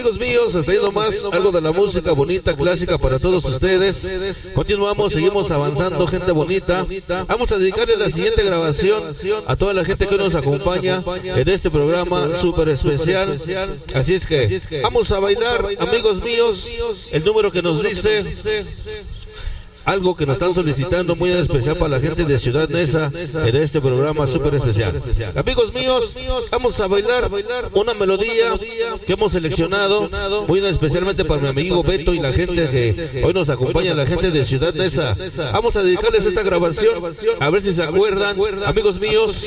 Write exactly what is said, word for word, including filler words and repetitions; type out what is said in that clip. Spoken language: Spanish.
Amigos míos, hasta ahí nomás algo de la música bonita, clásica para todos ustedes. Continuamos, seguimos avanzando, gente bonita. Vamos a dedicarle la siguiente grabación a toda la gente que nos acompaña en este programa súper especial. Así es que vamos a bailar, amigos míos, el número que nos dice algo que nos están solicitando muy en especial para la gente de Ciudad Neza en este programa súper especial. Amigos míos, vamos a bailar una melodía que hemos seleccionado muy especialmente para mi amigo Beto y la gente que hoy nos acompaña, la gente de Ciudad Neza. Vamos a dedicarles esta grabación, a ver si se acuerdan, amigos míos.